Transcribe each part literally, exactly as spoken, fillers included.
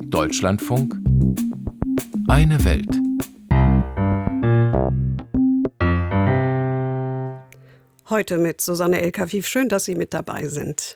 Deutschlandfunk Eine Welt. Heute mit Susanne El-Kafif. Schön, dass Sie mit dabei sind.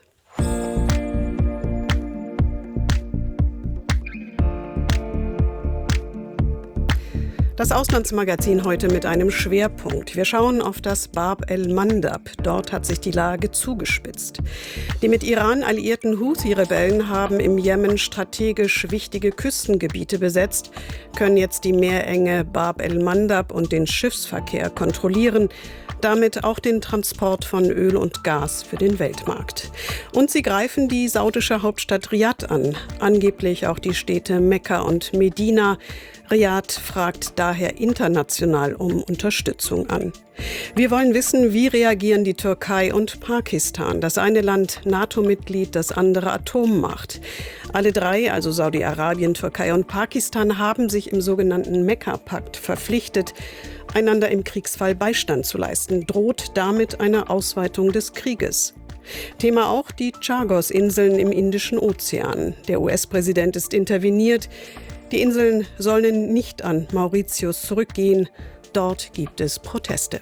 Das Auslandsmagazin heute mit einem Schwerpunkt. Wir schauen auf das Bab el-Mandab. Dort hat sich die Lage zugespitzt. Die mit Iran alliierten Houthi-Rebellen haben im Jemen strategisch wichtige Küstengebiete besetzt, können jetzt die Meerenge Bab el-Mandab und den Schiffsverkehr kontrollieren, damit auch den Transport von Öl und Gas für den Weltmarkt. Und sie greifen die saudische Hauptstadt Riad an, angeblich auch die Städte Mekka und Medina. Riad fragt daher international um Unterstützung an. Wir wollen wissen, wie reagieren die Türkei und Pakistan? Das eine Land NATO-Mitglied, das andere Atommacht. Alle drei, also Saudi-Arabien, Türkei und Pakistan, haben sich im sogenannten Mekka-Pakt verpflichtet, einander im Kriegsfall Beistand zu leisten. Droht damit eine Ausweitung des Krieges? Thema auch die Chagos-Inseln im Indischen Ozean. Der U S-Präsident ist interveniert. Die Inseln sollen nicht an Mauritius zurückgehen. Dort gibt es Proteste.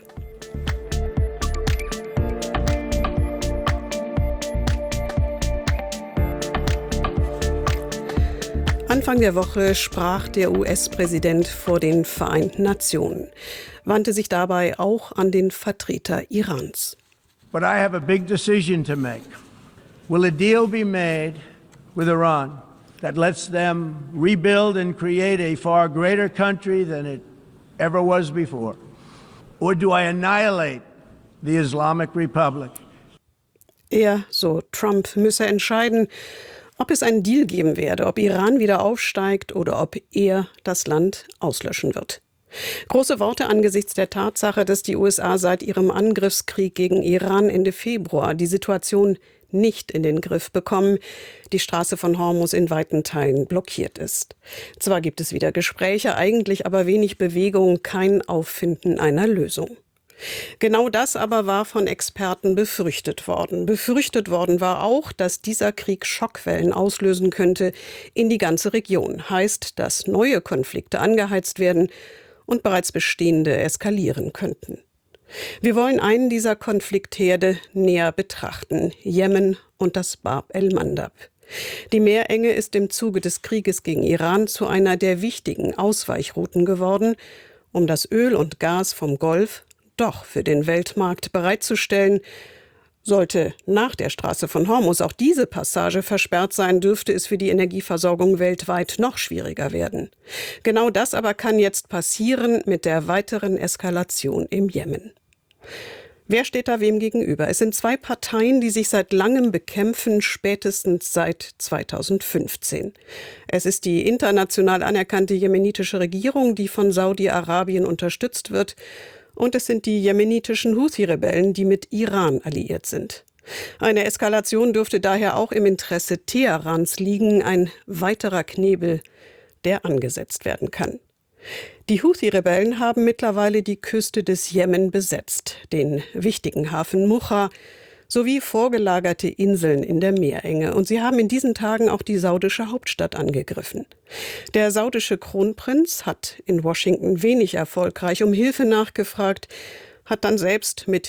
Anfang der Woche sprach der U S-Präsident vor den Vereinten Nationen, wandte sich dabei auch an den Vertreter Irans. But I have a big decision to make. Will a deal be made with Iran that lets them rebuild and create a far greater country than it ever was before? Or do I annihilate the Islamic Republic? Er, so Trump, müsse entscheiden, ob es einen Deal geben werde, ob Iran wieder aufsteigt oder ob er das Land auslöschen wird. Große Worte angesichts der Tatsache, dass die U S A seit ihrem Angriffskrieg gegen Iran Ende Februar die Situation nicht in den Griff bekommen, die Straße von Hormuz in weiten Teilen blockiert ist. Zwar gibt es wieder Gespräche, eigentlich aber wenig Bewegung, kein Auffinden einer Lösung. Genau das aber war von Experten befürchtet worden. Befürchtet worden war auch, dass dieser Krieg Schockwellen auslösen könnte in die ganze Region. Heißt, dass neue Konflikte angeheizt werden und bereits bestehende eskalieren könnten. Wir wollen einen dieser Konfliktherde näher betrachten, Jemen und das Bab el-Mandab. Die Meerenge ist im Zuge des Krieges gegen Iran zu einer der wichtigen Ausweichrouten geworden, um das Öl und Gas vom Golf doch für den Weltmarkt bereitzustellen. Sollte nach der Straße von Hormuz auch diese Passage versperrt sein, dürfte es für die Energieversorgung weltweit noch schwieriger werden. Genau das aber kann jetzt passieren mit der weiteren Eskalation im Jemen. Wer steht da wem gegenüber? Es sind zwei Parteien, die sich seit langem bekämpfen, spätestens seit zweitausendfünfzehn. Es ist die international anerkannte jemenitische Regierung, die von Saudi-Arabien unterstützt wird, und es sind die jemenitischen Houthi-Rebellen, die mit Iran alliiert sind. Eine Eskalation dürfte daher auch im Interesse Teherans liegen, ein weiterer Knebel, der angesetzt werden kann. Die Houthi-Rebellen haben mittlerweile die Küste des Jemen besetzt, den wichtigen Hafen Mucha sowie vorgelagerte Inseln in der Meerenge. Und sie haben in diesen Tagen auch die saudische Hauptstadt angegriffen. Der saudische Kronprinz hat in Washington wenig erfolgreich um Hilfe nachgefragt, hat dann selbst mit